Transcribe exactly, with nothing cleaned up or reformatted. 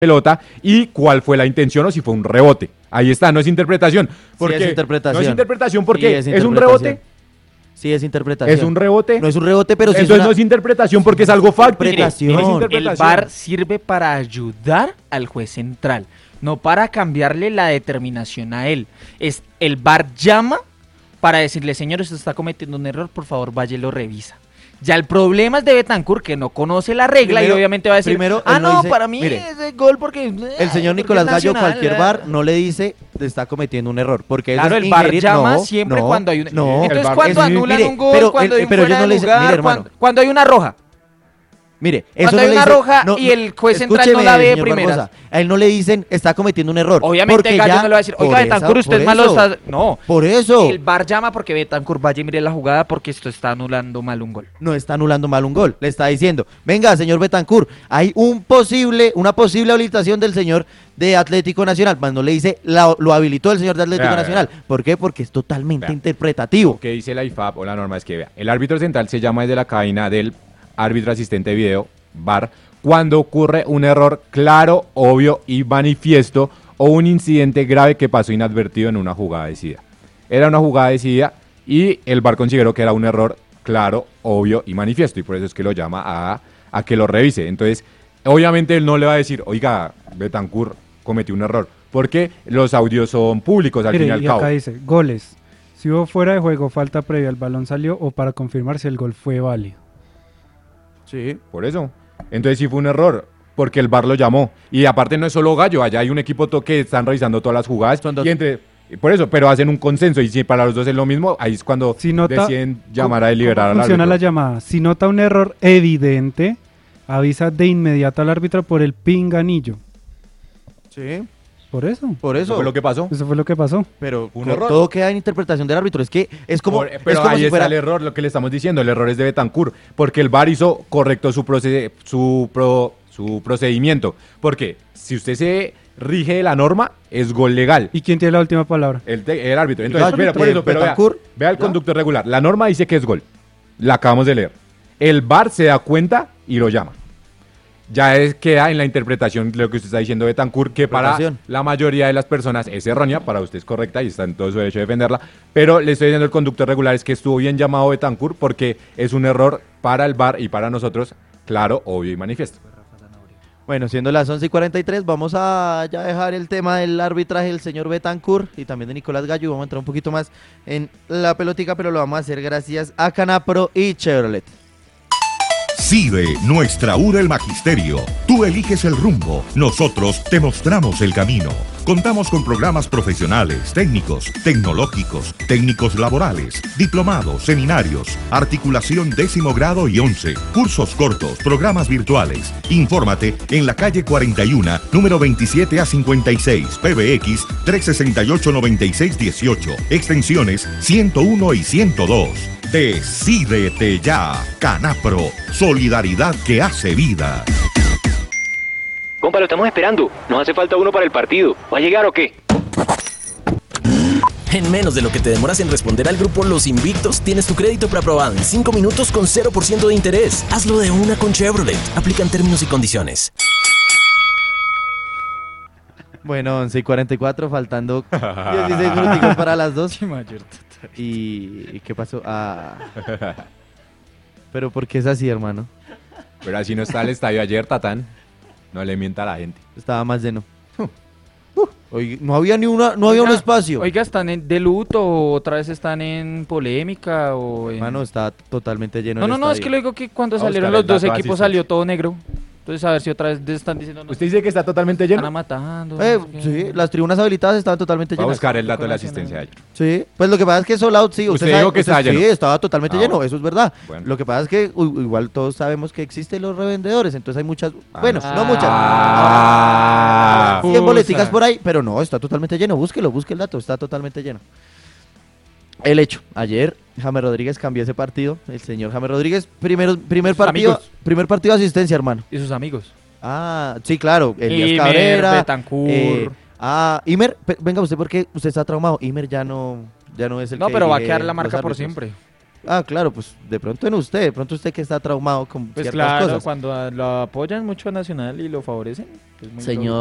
pelota y cuál fue la intención o si fue un rebote. Ahí está, no es interpretación. Porque sí es interpretación. No es interpretación porque sí es, es, es un rebote. Sí, es interpretación. Es un rebote. No es un rebote, pero sí Entonces es una... no es interpretación porque es algo fáctico. Interpretación. No es El interpretación. V A R sirve para ayudar al juez central, no para cambiarle la determinación a él. Es el V A R llama para decirle, señor, usted está cometiendo un error, por favor, vaya y lo revisa. Ya el problema es de Betancur, que no conoce la regla Primero- y obviamente va a decir, primero, ah, él no no, dice, para mí mire, es de gol porque... El señor porque Nicolás es Gallo, nacional, cualquier eh. V A R no le dice te está cometiendo un error, porque eso Claro, es el V A R ingerir- llama no, siempre no, cuando hay un... no. Entonces, El V A R cuando es- anulan mire, un gol, pero cuando el- hay un pero fuera ellos no de le dicen, lugar, mire, hermano. cuando, cuando hay una roja. Mire, eso Cuando no hay le una dice- roja no, y el juez central no escúcheme, la ve de señor primeras. Barbosa, a él no le dicen está cometiendo un error. Obviamente porque Gallo ya- no le va a decir, por oiga, esa- Betancur, usted por es malo, eso, está... No, Por eso el V A R llama porque Betancur vaya y mire la jugada porque esto está anulando mal un gol. no está anulando mal un gol. Le está diciendo, venga, señor Betancur, hay un posible, una posible habilitación del señor de Atlético Nacional. Más no le dice, la- lo habilitó el señor de Atlético Vea, Nacional. vea. ¿Por qué? Porque es totalmente Vea. interpretativo. Lo que dice la I F A B o la norma es que vea, el árbitro central se llama desde la cabina del árbitro asistente de video, V A R, cuando ocurre un error claro, obvio y manifiesto o un incidente grave que pasó inadvertido en una jugada decidida. Era una jugada decidida y el V A R consideró que era un error claro, obvio y manifiesto y por eso es que lo llama a, a que lo revise. Entonces, obviamente él no le va a decir, oiga, Betancur cometió un error, porque los audios son públicos al Mire, fin y al y cabo. acá dice, goles. Si hubo fuera de juego, falta previa, el balón salió o para confirmar si el gol fue válido. Sí, por eso. Entonces sí fue un error, porque el V A R lo llamó. Y aparte no es solo Gallo, allá hay un equipo to- que están revisando todas las jugadas. Son dos. Y entre, por eso, pero hacen un consenso. Y si para los dos es lo mismo, ahí es cuando Si nota, deciden llamar a deliberar ¿cómo al funciona árbitro. la llamada? Si nota un error evidente, avisa de inmediato al árbitro por el pinganillo. Sí, Por eso. por Eso eso. fue lo que pasó. Eso fue lo que pasó. Pero Un co- error. todo queda en interpretación del árbitro. Es que es como, Por- es pero como ahí si está fuera... el error, lo que le estamos diciendo. El error es de Betancur, porque el V A R hizo correcto su, procede- su, pro- su procedimiento. Porque si usted se rige de la norma, es gol legal. ¿Y quién tiene la última palabra? El, te- el árbitro. Entonces, árbitro mira, por de eso, pero vea, Betancur, vea el ¿ya? conducto regular. La norma dice que es gol. La acabamos de leer. El V A R se da cuenta y lo llama. Ya es, queda en la interpretación de lo que usted está diciendo, Betancur, que para Interpretación. la mayoría de las personas es errónea, para usted es correcta y está en todo su derecho de defenderla, pero le estoy diciendo el conducto regular es que estuvo bien llamado Betancur porque es un error para el V A R y para nosotros, claro, obvio y manifiesto. Bueno, siendo las once y cuarenta y tres, vamos a ya dejar el tema del arbitraje del señor Betancur y también de Nicolás Gallo. Vamos a entrar un poquito más en la pelotica, pero lo vamos a hacer gracias a Canapro y Chevrolet. CIDE, nuestra U del Magisterio. Tú eliges el rumbo, nosotros te mostramos el camino. Contamos con programas profesionales, técnicos, tecnológicos, técnicos laborales, diplomados, seminarios, articulación décimo grado y once, cursos cortos, programas virtuales. Infórmate en la calle cuarenta y uno, número veintisiete a cincuenta y seis, P B X trescientos sesenta y ocho, noventa y seis dieciocho, extensiones ciento uno y ciento dos. Decídete ya, Canapro, solidaridad que hace vida. Compa, lo estamos esperando. Nos hace falta uno para el partido. ¿Va a llegar o qué? En menos de lo que te demoras en responder al grupo Los Invictos, tienes tu crédito preaprobado en cinco minutos con cero por ciento de interés. Hazlo de una con Chevrolet. Aplican términos y condiciones. Bueno, once y cuarenta y cuatro, faltando dieciséis minutos para las dos. ¿Y, ¿Y qué pasó? Ah. Pero ¿por qué es así, hermano? Pero así no está el estadio ayer, Tatán. No le mienta a la gente. Estaba más lleno. Oiga, no había ni una, no había un Oiga, espacio. Oiga, ¿están en, de luto o otra vez están en polémica o en... Hermano, está totalmente lleno. No, el no, no, es estadio. que lo digo que cuando Vamos a salieron buscar los el dos dato de equipos asistencia. salió todo negro. Entonces a ver si otra vez están diciendo... No, ¿Usted dice que está totalmente están lleno? matando. Eh, no sé qué. sí, las tribunas habilitadas estaban totalmente Va a llenas. buscar el dato de la asistencia de ayer. Sí, pues lo que pasa es que Sold Out, sí. Usted sabe- dijo que estaba lleno. Sí, estaba totalmente Ah, lleno, bueno. eso es verdad. Bueno. Lo que pasa es que u- igual todos sabemos que existen los revendedores, entonces hay muchas, bueno, Ah. no muchas. Ah. cien Excusa. boleticas por ahí, pero no, está totalmente lleno. Búsquelo, busque el dato, está totalmente lleno. El hecho, ayer James Rodríguez cambió ese partido. El señor James Rodríguez, primero, primer Sus partido, amigos. primer partido de asistencia, hermano. Y sus amigos. Ah, sí, claro, Elías Imer, Cabrera. Betancur. eh, ah, Imer, pe- venga usted porque usted está traumado. Imer ya no, ya no es el No, que pero va a dirige quedar la los marca por árbitros. siempre. Ah, claro, pues de pronto en usted, de pronto usted que está traumado con Pues ciertas claro, cosas. cuando ah, lo apoyan mucho a Nacional y lo favorecen. Pues muy Señor